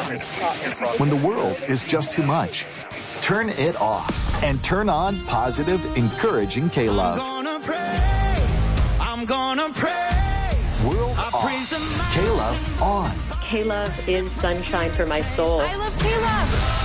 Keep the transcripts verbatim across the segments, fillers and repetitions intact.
When the world is just too much, turn it off and turn on positive, encouraging K-Love. I'm gonna praise, I'm gonna praise. World off, K-Love on. K-Love is sunshine for my soul. I love K-Love.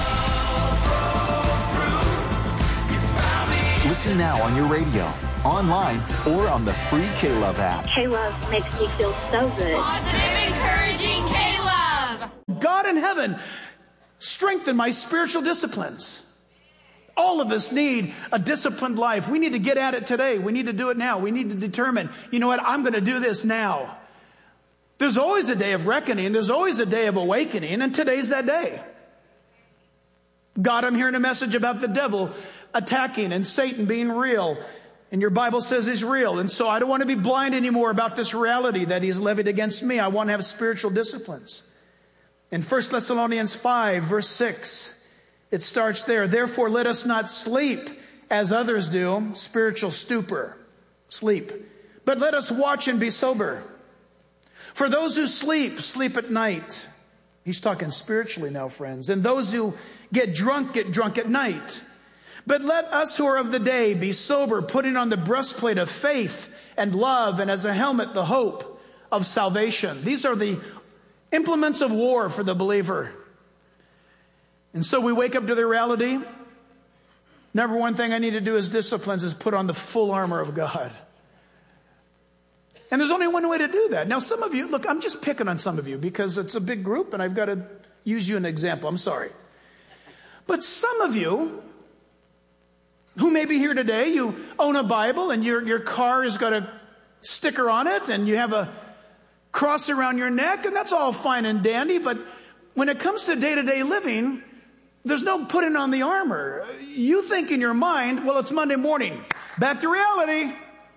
Listen now on your radio, online, or on the free K-Love app. K-Love makes me feel so good. Positive, encouraging K-Love. God in heaven, strengthen my spiritual disciplines. All of us need a disciplined life. We need to get at it today. We need to do it now. We need to determine, you know what, I'm going to do this now. There's always a day of reckoning. There's always a day of awakening, and today's that day. God, I'm hearing a message about the devil attacking and Satan being real. And your Bible says he's real. And so I don't want to be blind anymore about this reality that he's levied against me. I want to have spiritual disciplines. In First Thessalonians five, verse six, it starts there. Therefore, let us not sleep as others do, spiritual stupor, sleep. But let us watch and be sober. For those who sleep, sleep at night. He's talking spiritually now, friends. And those who get drunk, get drunk at night. But let us who are of the day be sober, putting on the breastplate of faith and love, and as a helmet, the hope of salvation. These are the implements of war for the believer. And so we wake up to the reality. Number one thing I need to do as disciplines is put on the full armor of God. And there's only one way to do that. Now, some of you, look, I'm just picking on some of you because it's a big group and I've got to use you as an example. I'm sorry. But some of you who may be here today, you own a Bible and your, your car has got a sticker on it and you have a cross around your neck, and that's all fine and dandy. But when it comes to day-to-day living, there's no putting on the armor. You think in your mind, well, it's Monday morning. Back to reality.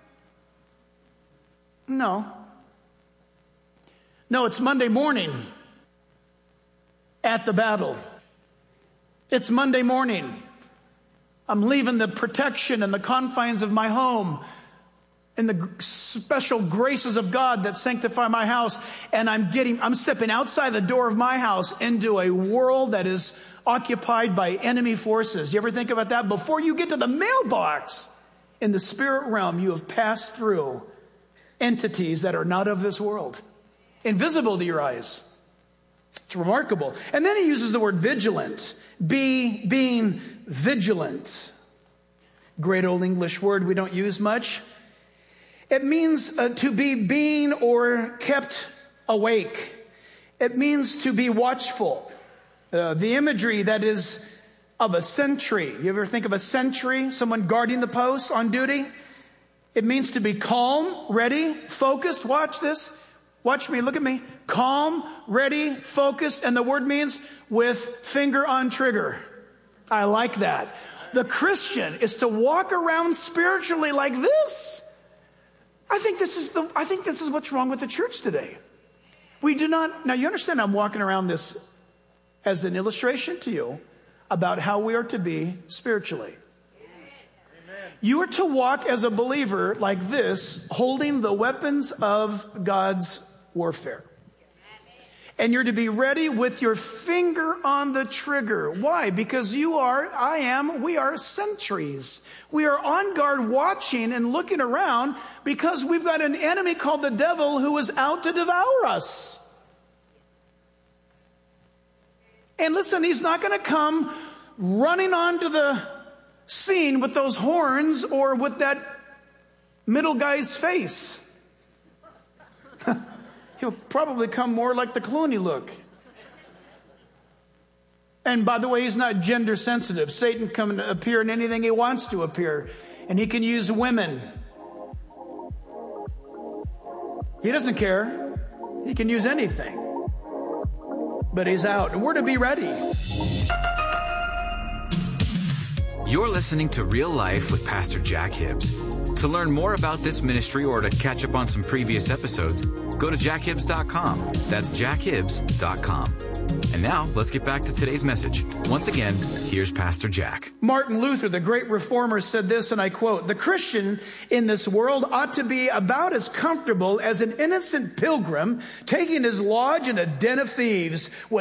No. No, it's Monday morning at the battle. It's Monday morning. I'm leaving the protection and the confines of my home and the special graces of God that sanctify my house. And I'm getting, I'm stepping outside the door of my house into a world that is occupied by enemy forces. You ever think about that? Before you get to the mailbox in the spirit realm, you have passed through entities that are not of this world, invisible to your eyes. It's remarkable. And then he uses the word vigilant. Be being vigilant. Great old English word we don't use much. It means uh, to be being or kept awake. It means to be watchful. Uh, the imagery that is of a sentry. You ever think of a sentry? Someone guarding the post on duty? It means to be calm, ready, focused. Watch this. Watch me. Look at me. Calm, ready, focused. And the word means with finger on trigger. I like that. The Christian is to walk around spiritually like this. I think this is the, I think this is what's wrong with the church today. We do not, now you understand I'm walking around this as an illustration to you about how we are to be spiritually. You are to walk as a believer like this, holding the weapons of God's warfare. And you're to be ready with your finger on the trigger. Why? Because you are, I am, we are sentries. We are on guard watching and looking around because we've got an enemy called the devil who is out to devour us. And listen, he's not going to come running onto the scene with those horns or with that middle guy's face. He'll probably come more like the Clooney look. And by the way, he's not gender sensitive. Satan can appear in anything he wants to appear. And he can use women. He doesn't care. He can use anything. But he's out. And we're to be ready. You're listening to Real Life with Pastor Jack Hibbs. To learn more about this ministry or to catch up on some previous episodes, go to jack hibbs dot com. That's jack hibbs dot com. And now, let's get back to today's message. Once again, here's Pastor Jack. Martin Luther, the great reformer, said this, and I quote, "The Christian in this world ought to be about as comfortable as an innocent pilgrim taking his lodge in a den of thieves.